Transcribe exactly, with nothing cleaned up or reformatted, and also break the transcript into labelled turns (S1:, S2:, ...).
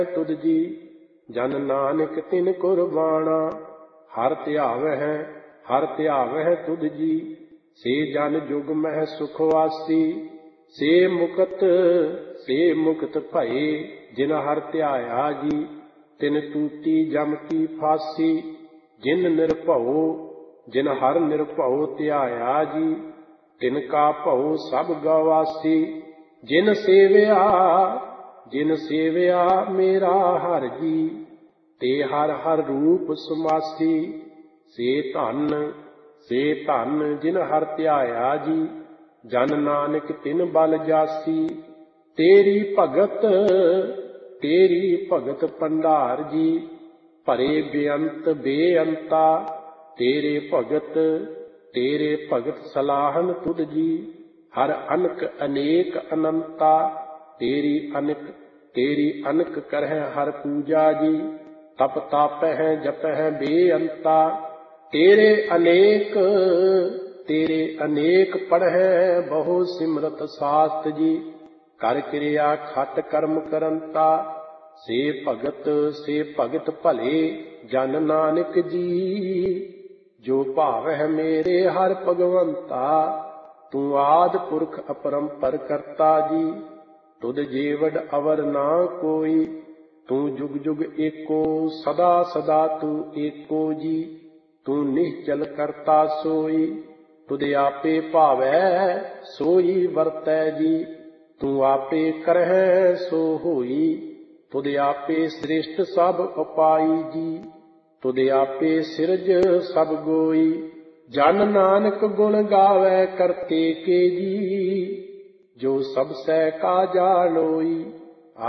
S1: तुद जी। जन नानक तिन कुर्बाना, हर ध्यावह हर ध्यावह तुद जी। से जन जुग मह सुखवासी, से मुकत से मुकत भये। जिन हर ध्याया जी, तिन तूती जम की फांसी। जिन निर्भओ जिन हर निर्भओ ध्याया जी, तिनका भओ सब गवासी। जिन सेवया जिन सेवया मेरा हर जी, ते हर हर रूप समासी। से धन से धन जिन हर ध्याया जी, जन नानक तिन बल जासी। तेरी भगत तेरी भगत भंडार जी, भरे बेअंत बेअंता। तेरे भगत तेरे भगत सलाहन तुद जी, हर अनक अनेक अनंता। तेरी अनक तेरी अनक करह हर पूजा जी, तप तापह जपह बेअंता। तेरे अनेक तेरे अनेक पढ़ह बहु सिमरत सास्त जी, कर क्रिया खट कर्म करंता। से भगत से भगत भले जन नानक जी, जो भावह मेरे हर भगवंता। तू आद पुरख अपरंपर करता जी, तुद जेवड अवर ना कोई। तू जुग जुग एको सदा सदा तू एको जी। तू निश्चल करता सोई, तुद आपे भावै सोई वरतै जी। तू आपे करह सो होई, तुद आपे श्रेष्ठ सब उपाई जी। तुद आपे सिरज सब गोई, जन नानक गुण गावै करते के जी। जो सब सै का जालोई,